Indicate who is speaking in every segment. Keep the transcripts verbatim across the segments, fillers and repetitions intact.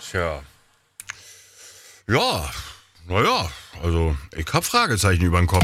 Speaker 1: Tja. Ja, naja, also ich hab Fragezeichen über den Kopf.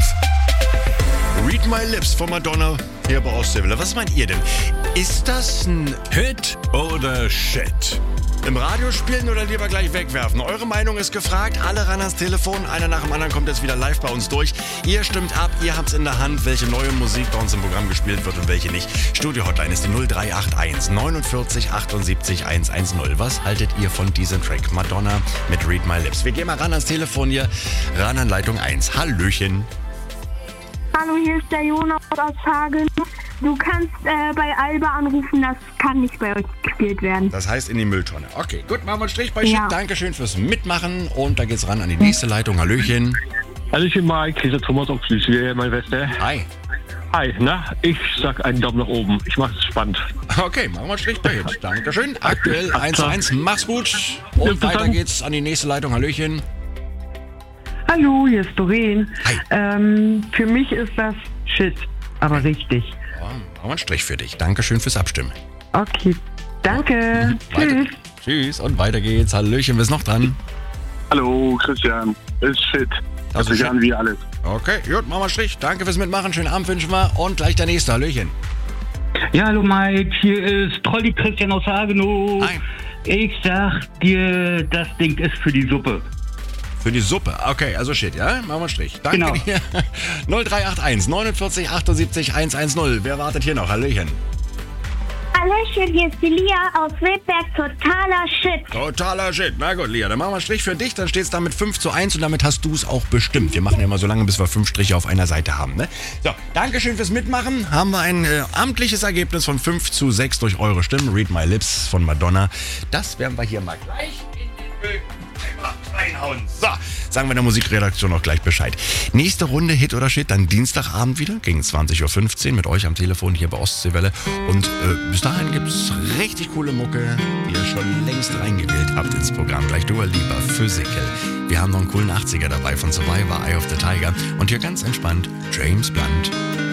Speaker 1: Read My Lips von Madonna hier bei Ostseewelle. Was meint ihr denn? Ist das ein
Speaker 2: Hit oder Shit?
Speaker 1: im Radio spielen oder lieber gleich wegwerfen? Eure Meinung ist gefragt. Alle ran ans Telefon. Einer nach dem anderen kommt jetzt wieder live bei uns durch. Ihr stimmt ab. Ihr habt's in der Hand, welche neue Musik bei uns im Programm gespielt wird und welche nicht. Studio-Hotline ist die null drei acht eins neunundvierzig achtundsiebzig hundertzehn. Was haltet ihr von diesem Track? Madonna mit Read My Lips. Wir gehen mal ran ans Telefon hier. Ran an Leitung eins. Hallöchen.
Speaker 3: Hallo, hier ist der Jonas aus Hagen. Du kannst äh, bei Alba anrufen, das kann nicht bei euch gespielt werden.
Speaker 1: Das heißt in die Mülltonne. Okay, gut, machen wir einen Strich bei
Speaker 3: Ja.
Speaker 1: Shit. Dankeschön fürs Mitmachen. Und da geht's ran an die nächste Leitung. Hallöchen.
Speaker 4: Hallöchen Mike, hier ist der Thomas aus Flüssig, mein Bester.
Speaker 1: Hi.
Speaker 4: Hi, na, ich sag einen Daumen nach oben. Ich mach's spannend.
Speaker 1: Okay, machen wir einen Strich bei Hit. Dankeschön. Aktuell eins zu eins. Mach's gut. Und
Speaker 4: Ja, bis
Speaker 1: weiter
Speaker 4: dann.
Speaker 1: geht's an die nächste Leitung. Hallöchen.
Speaker 5: Hallo, hier ist Doreen.
Speaker 1: Hi.
Speaker 5: Ähm, für mich ist das Shit, aber richtig.
Speaker 1: Ja, machen wir einen Strich für dich. Dankeschön fürs Abstimmen.
Speaker 5: Okay, danke.
Speaker 1: Weiter.
Speaker 5: Tschüss.
Speaker 1: Tschüss und weiter geht's. Hallöchen, wer ist noch dran?
Speaker 4: Hallo, Christian. Ist shit.
Speaker 1: Das
Speaker 4: Hört
Speaker 1: ist
Speaker 4: sich an wie alles.
Speaker 1: Okay, gut, machen wir einen Strich. Danke fürs Mitmachen. Schönen Abend wünschen wir. Und gleich der nächste. Hallöchen.
Speaker 6: Ja, hallo Mike, hier ist Trolli Christian aus Hagenow.
Speaker 1: Hi.
Speaker 6: Ich sag dir, das Ding ist für die Suppe.
Speaker 1: Für die Suppe. Okay, also Shit, ja? Machen wir einen Strich. Danke
Speaker 6: Genau.
Speaker 1: dir. null drei acht eins neunundvierzig achtundsiebzig hundertzehn. Wer wartet hier noch? Hallöchen.
Speaker 3: Hallöchen, hier ist die Lia aus Wildberg. Totaler Shit.
Speaker 1: Totaler Shit. Na gut, Lia, dann machen wir einen Strich für dich. Dann steht es damit fünf zu eins und damit hast du es auch bestimmt. Wir machen ja mal so lange, bis wir fünf Striche auf einer Seite haben. Ne? So, Dankeschön fürs Mitmachen. Haben wir ein äh, amtliches Ergebnis von fünf zu sechs durch eure Stimmen. Read My Lips von Madonna. Das werden wir hier mal gleich in den Müll einmal reinhauen. So, sagen wir der Musikredaktion auch gleich Bescheid. Nächste Runde Hit oder Shit, dann Dienstagabend wieder gegen zwanzig Uhr fünfzehn mit euch am Telefon hier bei Ostseewelle. Und äh, bis dahin gibt's richtig coole Mucke, die ihr schon längst reingewählt habt ins Programm. Gleich Dua Lipa, Physical. Wir haben noch einen coolen achtziger dabei von Survivor, Eye of the Tiger. Und hier ganz entspannt James Blunt.